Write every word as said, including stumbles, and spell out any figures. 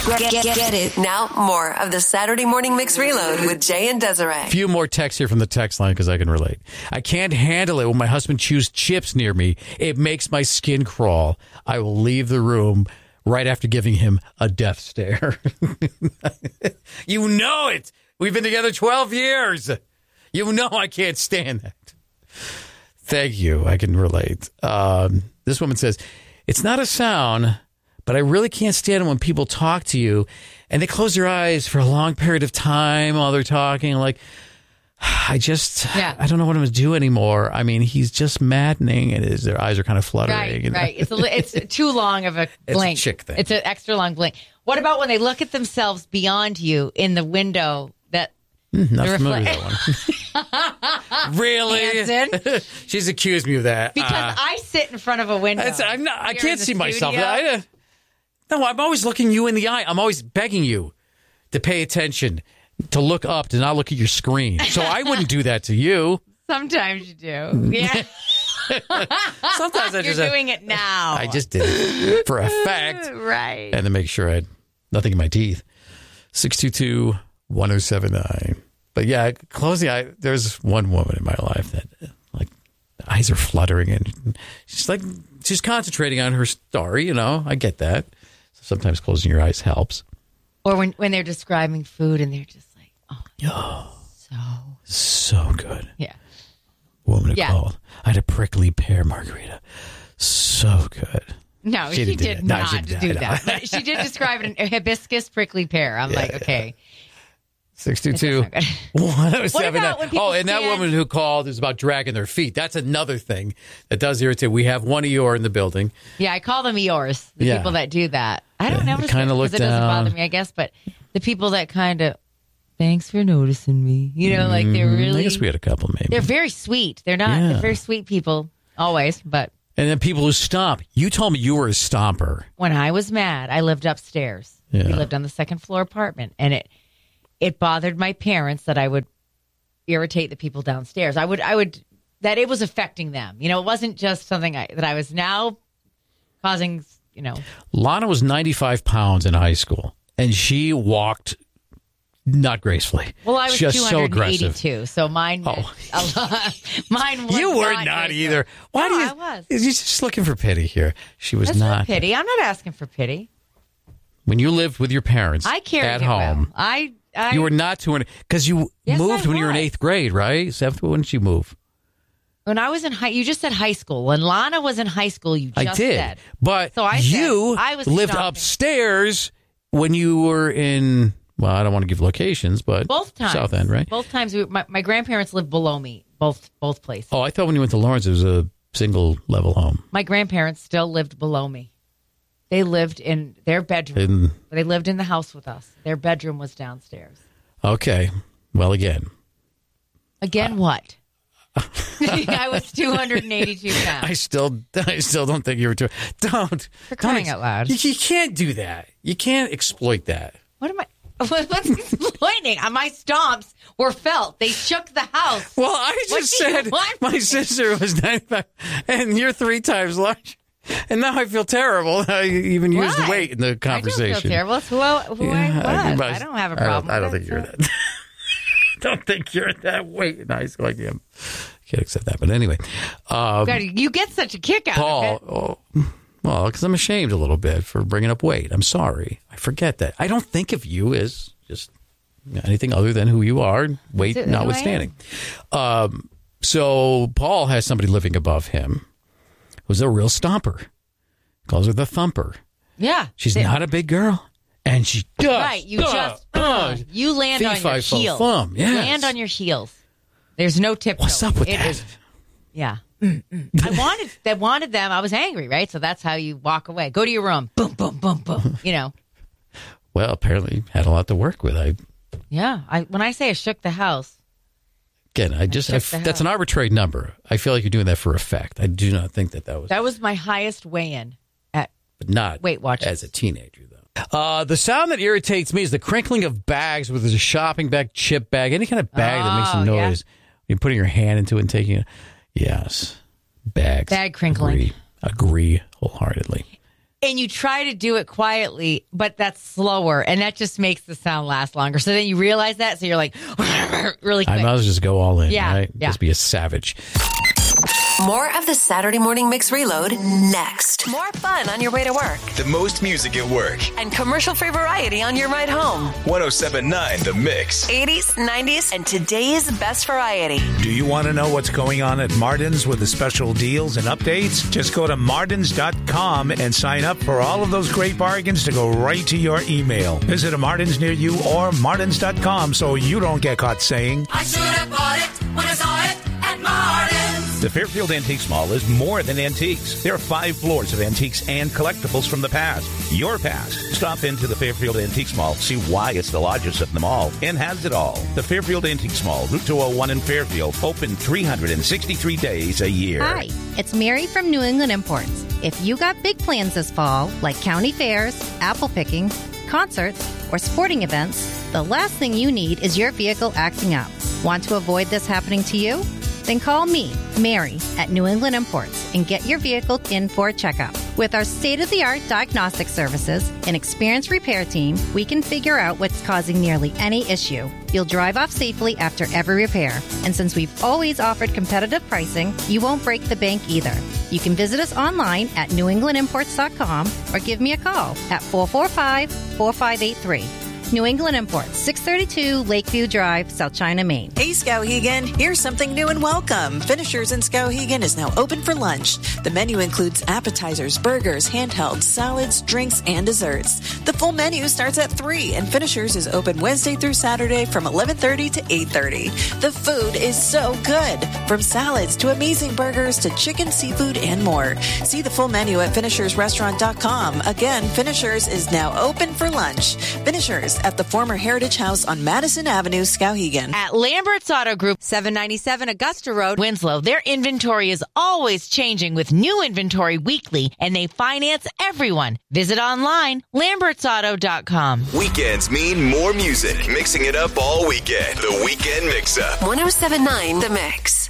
Get, get, get it. Now more of the Saturday Morning Mix Reload with Jay and Desiree. Few more texts here from the text line because I can relate. I can't handle it when my husband chews chips near me. It makes my skin crawl. I will leave the room right after giving him a death stare. You know it. We've been together twelve years. You know I can't stand that. Thank you. I can relate. Um, this woman says, it's not a sound, but I really can't stand it when people talk to you and they close their eyes for a long period of time while they're talking. Like, I just, yeah. I don't know what I'm going to do anymore. I mean, he's just maddening, and his, their eyes are kind of fluttering. Right, you know? right. It's, a, it's too long of a blink. It's a chick thing. It's an extra long blink. What about when they look at themselves beyond you in the window? That mm, Not familiar with that one. Really? She's accused me of that. Because uh, I sit in front of a window. I'm not, I can't see studio. myself. I, no, I'm always looking you in the eye. I'm always begging you to pay attention, to look up, to not look at your screen. So I wouldn't do that to you. Sometimes you do. Yeah. Sometimes I just... You're doing it now. I just did it for effect. Right. And to make sure I had nothing in my teeth. six two two, one oh seven nine. But yeah, close the eye. There's one woman in my life that, like, the eyes are fluttering, and she's like, she's concentrating on her story, you know. I get that. So sometimes closing your eyes helps. Or when, when they're describing food and they're just like, oh, oh so. So good. Yeah. Woman yeah. called. I had a prickly pear margarita. So good. No, she, she did that. not no, she did do that. that. She did describe it, a hibiscus prickly pear. I'm yeah, like, okay. six two two, one oh seven nine. Oh, and that woman who called is about dragging their feet. That's another thing that does irritate. We have one Eeyore in the building. Yeah, I call them Eeyores, the yeah. people that do that. I don't yeah, know. Kind of look down. It doesn't bother me, I guess, but the people that kind of, thanks for noticing me. You know, like they're really... I guess we had a couple, maybe. They're very sweet. They're not... Yeah. They're very sweet people, always, but... And then people who stomp. You told me you were a stomper. When I was mad, I lived upstairs. Yeah. We lived on the second floor apartment, and it it bothered my parents that I would irritate the people downstairs. I would... I would... That it was affecting them. You know, it wasn't just something I, that I was now causing, you know... Lana was ninety-five pounds in high school, and she walked... Not gracefully. Well, I was just two hundred eighty-two, so, so mine. Oh. A lot, mine was. You were not, not either. Why no, do you? I was. You're just looking for pity here. She was That's not. not pity. I'm not asking for pity. When you lived with your parents, I carried at it home. Well. I, I. You were not two hundred because you yes, moved I when you were in was. eighth grade, right? Seventh. When did you move? When I was in high, you just said high school. When Lana was in high school, you just I did, said. but so I you said, I was lived stopping. upstairs when you were in. Well, I don't want to give locations, but both times, South End, right? Both times, we, my, my grandparents lived below me. Both both places. Oh, I thought when you went to Lawrence, it was a single level home. My grandparents still lived below me. They lived in their bedroom. In, they lived in the house with us. Their bedroom was downstairs. Okay. Well, again. Again, uh, what? I was two hundred eighty-two pounds. I still, I still don't think you were too. Don't. For crying don't, out loud. You, you can't do that. You can't exploit that. What am I? What's explaining? My stomps were felt. They shook the house. Well, I just said my sister was ninety-five, and you're three times larger. And now I feel terrible. I even used Why? weight in the conversation. I don't feel terrible. It's who, I, who yeah, I was. I, I don't have a problem. I don't, I don't with think you're that. Don't think you're that weight in high school like him. Can't accept that. But anyway, um, God, you get such a kick out Paul, of it. Oh, well, because I'm ashamed a little bit for bringing up weight. I'm sorry. I forget that. I don't think of you as just anything other than who you are, weight it, notwithstanding. Um, so Paul has somebody living above him who's a real stomper. Calls her the thumper. Yeah. She's they, not a big girl. And she does. Right. You uh, just, uh, uh, you land on your heels. Thumb. Yes. Land on your heels. There's no tiptoe. What's up with it that? Is, yeah. Mm-mm. I wanted they wanted them. I was angry, right? So that's how you walk away. Go to your room. Boom, boom, boom, boom. You know. Well, apparently had a lot to work with. I. Yeah. I when I say I shook the house. Again, I just I, that's an arbitrary number. I feel like you're doing that for effect. I do not think that that was that was my highest weigh-in at. But not Weight Watchers. As a teenager, though. Uh, the sound that irritates me is the crinkling of bags, whether it's a shopping bag, chip bag, any kind of bag oh, that makes a noise. Yeah. You're putting your hand into it and taking it. Yes. Bags. Bag crinkling. Agree. Agree wholeheartedly. and you try to do it quietly, but that's slower, and that just makes the sound last longer. So then you realize that, so you're like, really quick. I might as well just go all in, yeah, right? Yeah. Just be a savage. More of the Saturday Morning Mix Reload next. More fun on your way to work. The most music at work. And commercial-free variety on your ride home. one oh seven point nine The Mix. eighties, nineties, and today's best variety. Do you want to know what's going on at Martin's with the special deals and updates? Just go to martins dot com and sign up for all of those great bargains to go right to your email. Visit a Martin's near you or martins dot com so you don't get caught saying, I should have bought it when I saw it at Martin's. The Fairfield Antiques Mall is more than antiques. There are five floors of antiques and collectibles from the past. Your past. Stop into the Fairfield Antiques Mall, see why it's the largest of them all, and has it all. The Fairfield Antiques Mall, Route two oh one in Fairfield, open three hundred sixty-three days a year. Hi, it's Mary from New England Imports. If you got big plans this fall, like county fairs, apple picking, concerts, or sporting events, the last thing you need is your vehicle acting up. Want to avoid this happening to you? Then call me, Mary, at New England Imports and get your vehicle in for a checkup. With our state-of-the-art diagnostic services and experienced repair team, we can figure out what's causing nearly any issue. You'll drive off safely after every repair. And since we've always offered competitive pricing, you won't break the bank either. You can visit us online at new england imports dot com or give me a call at four four five, four five eight three. New England Imports, six thirty-two Lakeview Drive, South China, Maine. Hey, Skowhegan, here's something new and welcome. Finishers in Skowhegan is now open for lunch. The menu includes appetizers, burgers, handhelds, salads, drinks, and desserts. The full menu starts at three, and Finishers is open Wednesday through Saturday from eleven thirty to eight thirty. The food is so good, from salads to amazing burgers to chicken, seafood, and more. See the full menu at finishers restaurant dot com. Again, Finishers is now open for lunch. Finishers at the former Heritage House on Madison Avenue, Skowhegan. At Lambert's Auto Group, seven ninety-seven Augusta Road, Winslow, their inventory is always changing with new inventory weekly, and they finance everyone. Visit online, lamberts auto dot com. Weekends mean more music. Mixing it up all weekend. The Weekend Mix-Up. one oh seven point nine The Mix.